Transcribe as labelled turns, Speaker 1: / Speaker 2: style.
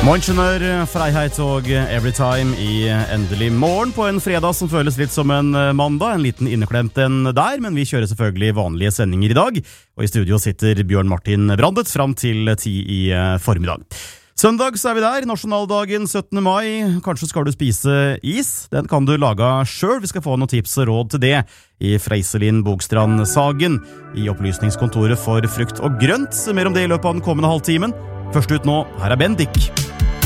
Speaker 1: Morgenskjønner, Freiheit og Everytime i endelig morgen på en fredag som føles litt som en mandag. En liten inneklemt en der, men vi kjører selvfølgelig vanlige sendinger i dag. Og i studio sitter Bjørn Martin Brandet fram til 10 i formiddag. Søndag så er vi der, nasjonaldagen 17. mai. Kanskje skal du spise is? Den kan du lage selv. Vi skal få noen tips og råd til det i Freiselin Bogstrand Sagen i opplysningskontoret for frukt og grønt. Mer om det i løpet av den kommende halvtimen. Først ut nå, her er Bendik.